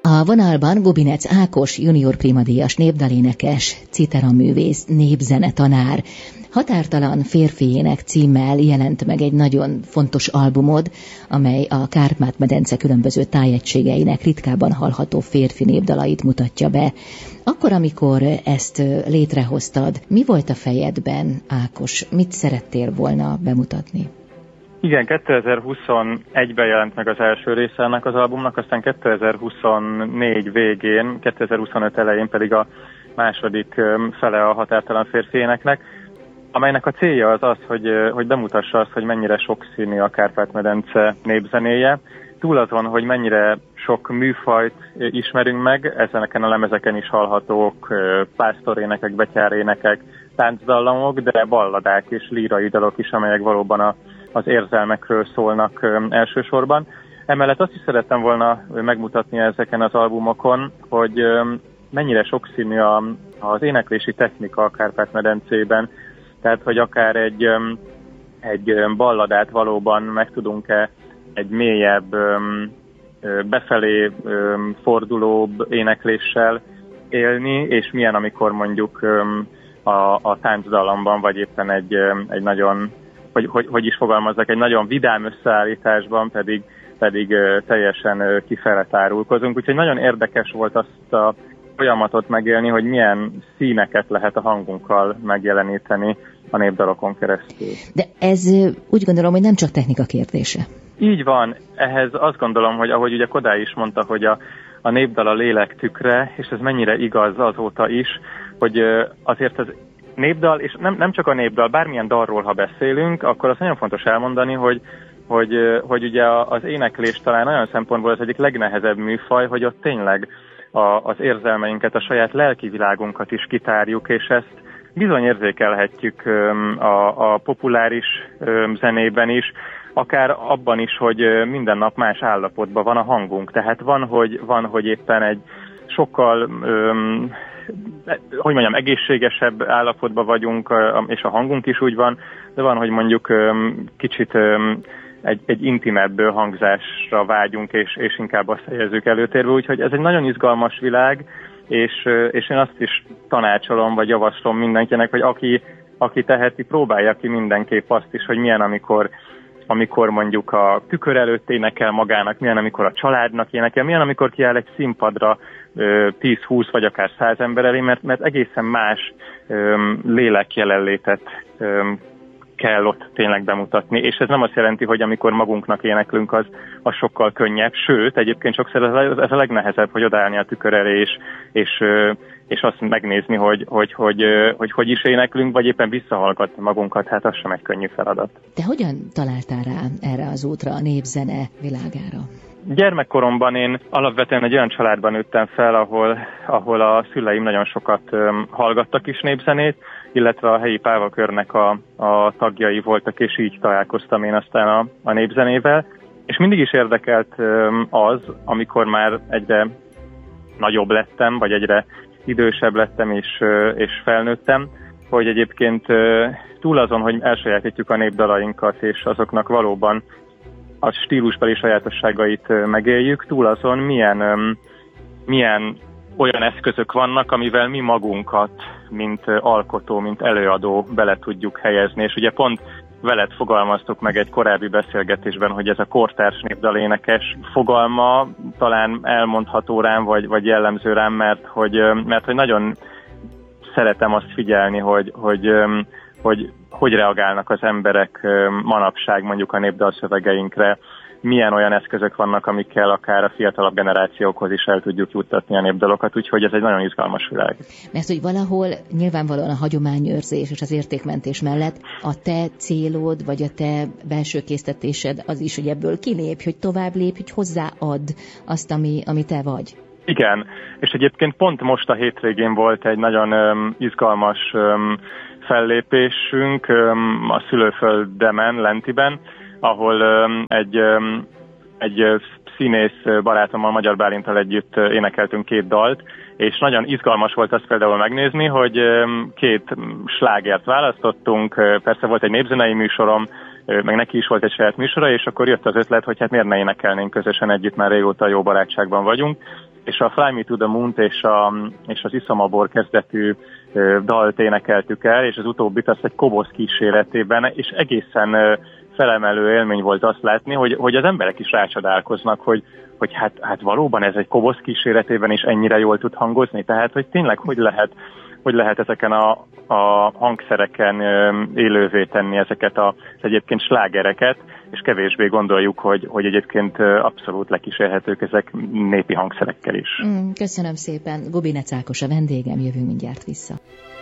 A vonalban Gubinec Ákos, junior primadíjas népdalénekes, citeraművész, népzenetanár. Határtalan férfi ének címmel jelent meg egy nagyon fontos albumod, amely a Kárpát-medence különböző tájegységeinek ritkában hallható férfi népdalait mutatja be. Akkor, amikor ezt létrehoztad, mi volt a fejedben, Ákos? Mit szerettél volna bemutatni? Igen, 2021-ben jelent meg az első része ennek az albumnak, aztán 2024 végén, 2025 elején pedig a második fele a Határtalan férfi éneknek, amelynek a célja az, hogy bemutassa azt, hogy mennyire sokszínű a Kárpát-medence népzenéje. Túl azon, hogy mennyire sok műfajt ismerünk meg, ezeken a lemezeken is hallhatók pásztorénekek, betyárénekek, táncdallamok, de balladák és lírai dalok is, amelyek valóban az érzelmekről szólnak elsősorban. Emellett azt is szerettem volna megmutatni ezeken az albumokon, hogy mennyire sokszínű az éneklési technika a Kárpát-medencében, tehát hogy akár egy balladát valóban meg tudunk-e egy mélyebb, befelé fordulóbb énekléssel élni, és milyen, amikor mondjuk a táncdallamban, vagy éppen egy nagyon, hogy is fogalmazzak, egy nagyon vidám összeállításban pedig teljesen kifele tárulkozunk. Úgyhogy nagyon érdekes volt azt a folyamatot megélni, hogy milyen színeket lehet a hangunkkal megjeleníteni a népdalokon keresztül. De ez úgy gondolom, hogy nem csak technika kérdése. Így van. Ehhez azt gondolom, hogy ahogy ugye Kodály is mondta, hogy a népdal a lélek tükre, és ez mennyire igaz azóta is, hogy azért az népdal, és nem csak a népdal, bármilyen dalról, ha beszélünk, akkor azt nagyon fontos elmondani, hogy ugye az éneklés talán olyan szempontból az egyik legnehezebb műfaj, hogy ott tényleg az érzelmeinket, a saját lelki világunkat is kitárjuk, és ezt bizony érzékelhetjük a populáris zenében is, akár abban is, hogy minden nap más állapotban van a hangunk. Tehát van, hogy éppen egy sokkal, egészségesebb állapotban vagyunk, és a hangunk is úgy van, de van, hogy mondjuk kicsit egy intimebb hangzásra vágyunk, és inkább azt helyezzük előtérbe. Úgyhogy ez egy nagyon izgalmas világ, és én azt is tanácsolom, vagy javaslom mindenkinek, hogy aki teheti, próbálja ki mindenképp azt is, hogy milyen, amikor mondjuk a tükör előtt énekel magának, milyen, amikor a családnak énekel, milyen, amikor kiáll egy színpadra 10-20 vagy akár 100 ember elé, mert egészen más lélekjelenlétet kell ott tényleg bemutatni, és ez nem azt jelenti, hogy amikor magunknak éneklünk, az sokkal könnyebb, sőt, egyébként sokszor ez a legnehezebb, hogy odaállni a tükör elé, és azt megnézni, hogy is éneklünk, vagy éppen visszahallgatni magunkat, hát az sem egy könnyű feladat. Te hogyan találtál rá erre az útra, a népzene világára? Gyermekkoromban én alapvetően egy olyan családban nőttem fel, ahol a szüleim nagyon sokat hallgattak is népzenét, illetve a helyi pávakörnek a tagjai voltak, és így találkoztam én aztán a népzenével. És mindig is érdekelt az, amikor már egyre nagyobb lettem, vagy egyre idősebb lettem, és felnőttem, hogy egyébként túl azon, hogy elsajátítjuk a népdalainkat, és azoknak valóban a stílusbeli sajátosságait megéljük, túl azon milyen olyan eszközök vannak, amivel mi magunkat, mint alkotó, mint előadó bele tudjuk helyezni. És ugye pont veled fogalmaztuk meg egy korábbi beszélgetésben, hogy ez a kortárs népdalénekes fogalma talán elmondható rám, vagy jellemző rám, mert hogy nagyon szeretem azt figyelni, hogy reagálnak az emberek manapság mondjuk a népdalszövegeinkre, milyen olyan eszközök vannak, amikkel akár a fiatalabb generációkhoz is el tudjuk juttatni a népdalokat, úgyhogy ez egy nagyon izgalmas világ. Mert hogy valahol nyilvánvalóan a hagyományőrzés és az értékmentés mellett a te célod, vagy a te belső késztetésed az is, hogy ebből kilépj, hogy tovább lépj, hogy hozzáadd azt, ami te vagy. Igen, és egyébként pont most a hétvégén volt egy nagyon izgalmas fellépésünk a szülőföldemen, Lentiben, ahol egy színész barátommal, Magyar Bálinttal együtt énekeltünk 2 dalt, és nagyon izgalmas volt azt például megnézni, hogy 2 slágert választottunk, persze volt egy népzenei műsorom, meg neki is volt egy saját műsora, és akkor jött az ötlet, hogy hát miért ne énekelnénk közösen együtt, már régóta jó barátságban vagyunk, és a Fly Me to the Moon-t és az Iszom a bor kezdetű dalt énekeltük el, és az utóbbit azt egy kobosz kíséretében, és egészen felemelő élmény volt azt látni, hogy az emberek is rácsodálkoznak, hogy hát valóban ez egy kobosz kíséretében is ennyire jól tud hangozni, tehát hogy tényleg hogy lehet ezeken a hangszereken élővé tenni ezeket az egyébként slágereket, és kevésbé gondoljuk, hogy egyébként abszolút lekísérhetők ezek népi hangszerekkel is. Köszönöm szépen. Gobinec Ákos a vendégem, jövünk mindjárt vissza.